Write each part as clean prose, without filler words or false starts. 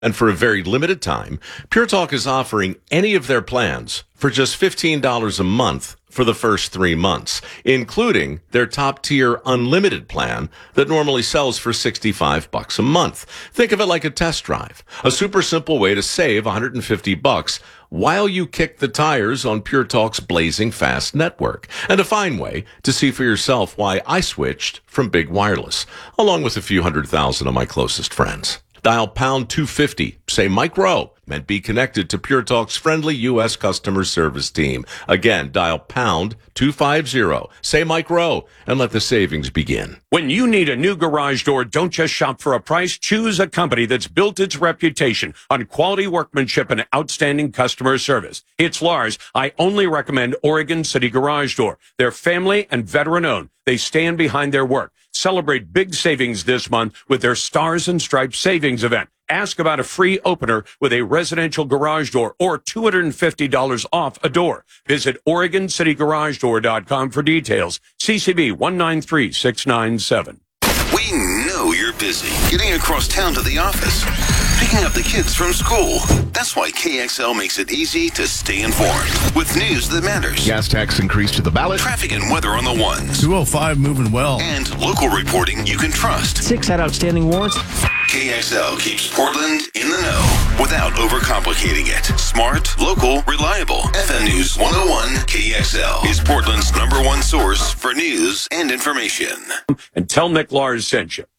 And for a very limited time, Pure Talk is offering any of their plans for just $15 a month for the first 3 months, including their top-tier unlimited plan that normally sells for $65 a month. Think of it like a test drive, a super simple way to save $150 while you kick the tires on Pure Talk's blazing fast network, and a fine way to see for yourself why I switched from Big Wireless, along with a few 100,000 of my closest friends. Dial pound 250, say Mike Rowe, and be connected to Pure Talk's friendly U.S. customer service team. Again, dial pound 250, say Mike Rowe, and let the savings begin. When you need a new garage door, don't just shop for a price. Choose a company that's built its reputation on quality workmanship and outstanding customer service. It's Lars. I only recommend Oregon City Garage Door. They're family and veteran-owned. They stand behind their work. Celebrate big savings this month with their Stars and Stripes savings event. Ask about a free opener with a residential garage door or $250 off a door. Visit OregonCityGarageDoor.com for details. CCB 193697. We know you're busy getting across town to the office, picking up the kids from school. That's why KXL makes it easy to stay informed with news that matters. Gas tax increase to the ballot. Traffic and weather on the ones. 205 moving well. And local reporting you can trust. 6 had outstanding warrants. KXL keeps Portland in the know without overcomplicating it. Smart, local, reliable. FM News 101 KXL is Portland's #1 source for news and information. And tell Nick Lars sent you.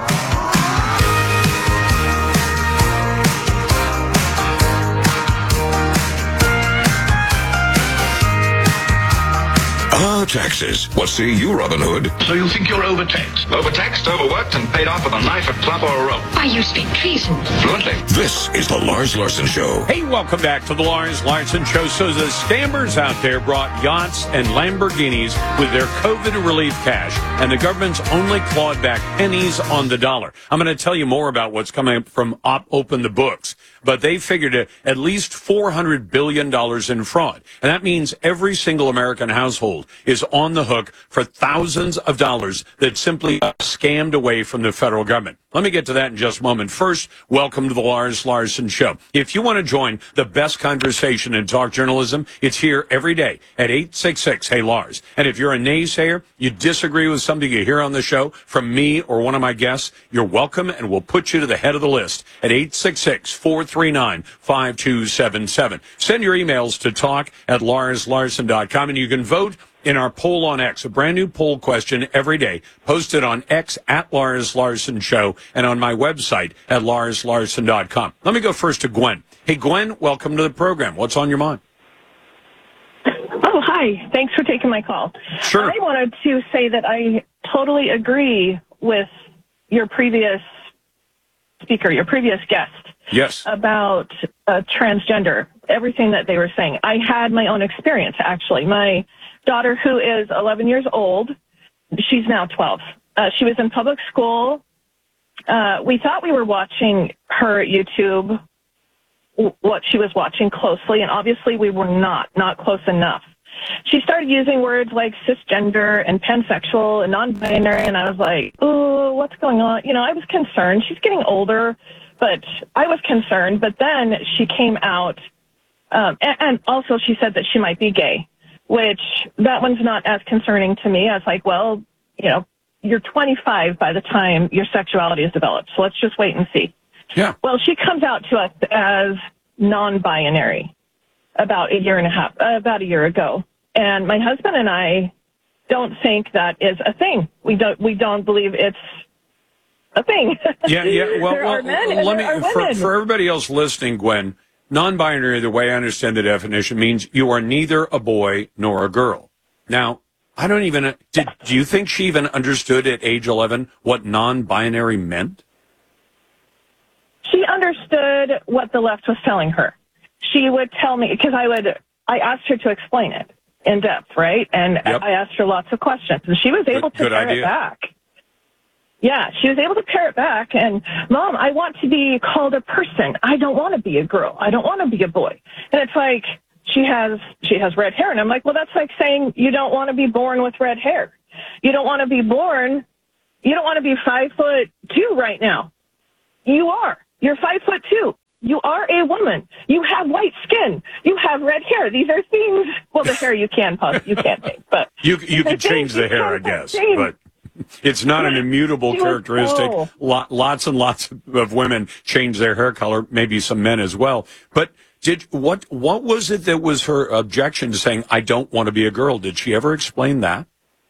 Taxes. What say you, Robin Hood? So you think you're overtaxed? Overtaxed, overworked, and paid off with a knife, a club, or a rope. Why, you speak treason. Fluently. This is the Lars Larson Show. Hey, welcome back to the Lars Larson Show. So the scammers out there brought yachts and Lamborghinis with their COVID relief cash, and the government's only clawed back pennies on the dollar. I'm going to tell you more about what's coming up from Open the Books, but they figured at least $400 billion in fraud. And that means every single American household is on the hook for thousands of dollars that simply scammed away from the federal government. Let me get to that in just a moment. First, welcome to the Lars Larson Show. If you want to join the best conversation in talk journalism, it's here every day at 866-HEY-LARS. And if you're a naysayer, you disagree with something you hear on the show from me or one of my guests, you're welcome, and we'll put you to the head of the list at 866-439-5277. Send your emails to talk@larslarson.com, and you can vote in our poll on X, a brand new poll question every day, posted on X at Lars Larson Show and on my website at larslarson.com. Let me go first to Gwen. Hey, Gwen, welcome to the program. What's on your mind? Oh, hi. Thanks for taking my call. Sure. I wanted to say that I totally agree with your previous speaker, your previous guest. Yes. About transgender, everything that they were saying. I had my own experience, actually. My daughter, who is 11 years old, she's now 12. She was in public school. We thought we were watching her YouTube, what she was watching closely, and obviously we were not close enough. She started using words like cisgender and pansexual and non-binary, and I was like, oh, what's going on? You know, I was concerned. She's getting older, but I was concerned. But then she came out, and also she said that she might be gay, which that one's not as concerning to me. I was like, well, you know, you're 25 by the time your sexuality is developed, so let's just wait and see. Yeah. Well, she comes out to us as non-binary about a year ago. And my husband and I don't think that is a thing. We don't believe it's a thing. Yeah. Well, let me for everybody else listening, Gwen, non-binary, the way I understand the definition, means you are neither a boy nor a girl. Now, I don't even do you think she even understood at age 11 what non-binary meant? She understood what the left was telling her. She would tell me, because I asked her to explain it in depth, right? And yep. I asked her lots of questions, and she was able to pair it back. Yeah, she was able to pair it back. And, Mom, I want to be called a person. I don't want to be a girl. I don't want to be a boy. And it's like, she has red hair. And I'm like, well, that's like saying you don't want to be born with red hair. You don't want to be 5'2" right now. You are. You're 5'2". You are a woman. You have white skin. You have red hair. These are things. Well, the hair you can't change, but you can change the hair, I guess, but it's not an immutable characteristic. Lots and lots of women change their hair color. Maybe some men as well. But what was it that was her objection to saying, I don't want to be a girl? Did she ever explain that?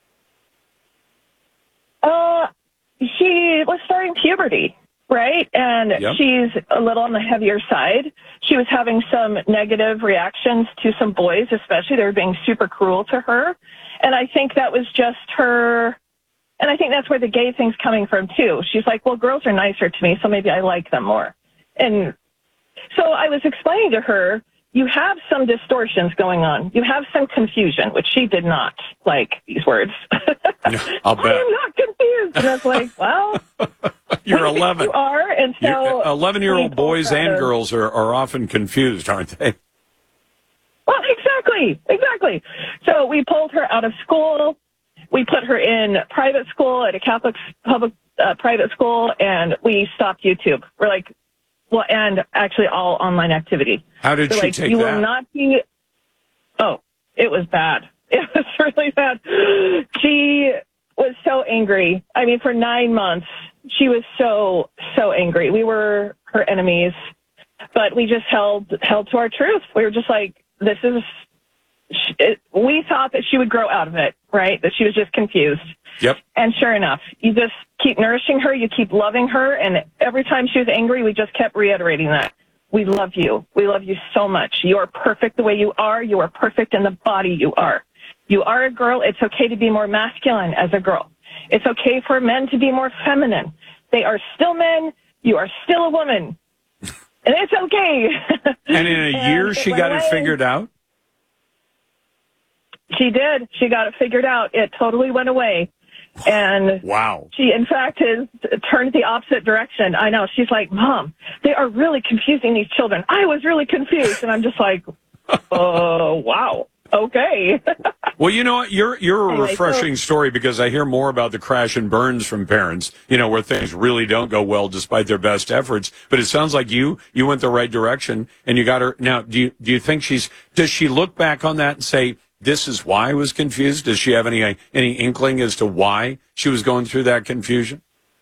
She was starting puberty, right? And she's a little on the heavier side. She was having some negative reactions to some boys, especially. They were being super cruel to her. And I think that was just her. And I think that's where the gay thing's coming from, too. She's like, well, girls are nicer to me, so maybe I like them more. And so I was explaining to her, you have some distortions going on. You have some confusion, which she did not like these words. I'll bet. I am not confused. And I was like, well. You're 11. You are. And so 11-year-old boys and girls are often confused, aren't they? Well, exactly. So we pulled her out of school. We put her in private school at a Catholic public private school, and we stopped YouTube. We're like, well, and actually all online activity. How did she take that? Will not be. Oh, it was bad. It was really bad. She was so angry. I mean, for 9 months, she was so angry. We were her enemies, but we just held to our truth. We were just like, this is. We thought that she would grow out of it, right? That she was just confused. Yep. And sure enough, you just keep nourishing her. You keep loving her. And every time she was angry, we just kept reiterating that. We love you. We love you so much. You are perfect the way you are. You are perfect in the body you are. You are a girl. It's okay to be more masculine as a girl. It's okay for men to be more feminine. They are still men. You are still a woman. And it's okay. And in a year, she got it figured out? She did. She got it figured out. It totally went away. And wow. She, in fact, has turned the opposite direction. I know. She's like, Mom, they are really confusing these children. I was really confused. And I'm just like, wow. Okay. Well, you know what? You're a refreshing story, because I hear more about the crash and burns from parents, where things really don't go well despite their best efforts. But it sounds like you went the right direction and you got her. Now, do you think does she look back on that and say, this is why I was confused? Does she have any inkling as to why she was going through that confusion?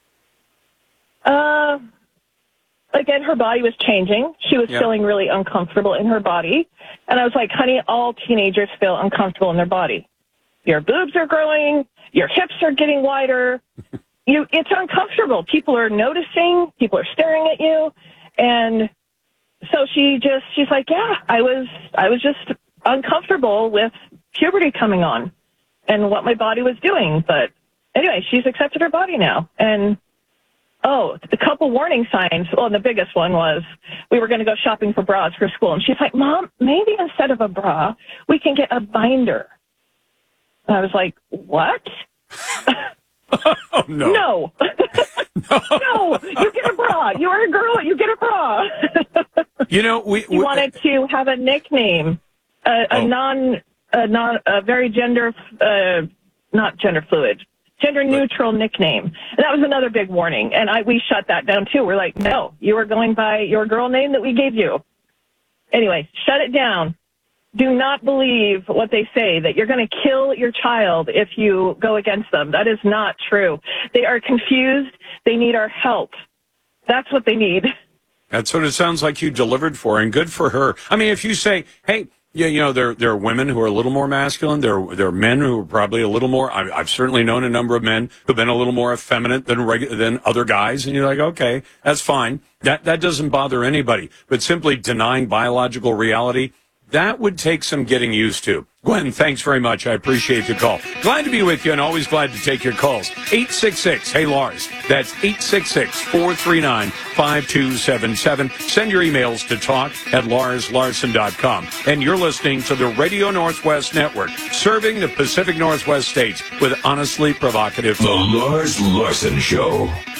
Again, her body was changing. She was feeling really uncomfortable in her body. And I was like, honey, all teenagers feel uncomfortable in their body. Your boobs are growing. Your hips are getting wider. It's uncomfortable. People are noticing. People are staring at you. And so she's like, yeah, I was just uncomfortable with puberty coming on and what my body was doing. But anyway, she's accepted her body now. And the couple warning signs. Well, the biggest one was we were going to go shopping for bras for school. And she's like, Mom, maybe instead of a bra, we can get a binder. And I was like, what? Oh, no. No. No, you get a bra. You are a girl. You get a bra. We wanted to have a nickname. Very not gender fluid, gender neutral nickname. And that was another big warning. And we shut that down too. We're like, no, you are going by your girl name that we gave you. Anyway, shut it down. Do not believe what they say, that you're going to kill your child if you go against them. That is not true. They are confused. They need our help. That's what they need. That's what it sounds like you delivered for, and good for her. I mean, if you say, hey, there are women who are a little more masculine. There are men who are probably a little more. I've certainly known a number of men who've been a little more effeminate than other guys, and you're like, okay, that's fine. That doesn't bother anybody. But simply denying biological reality, that would take some getting used to. Gwen, thanks very much. I appreciate the call. Glad to be with you, and always glad to take your calls. 866, hey, Lars. That's 866-439-5277. Send your emails to talk@larslarson.com. And you're listening to the Radio Northwest Network, serving the Pacific Northwest states with honestly provocative. The Lars Larson Show.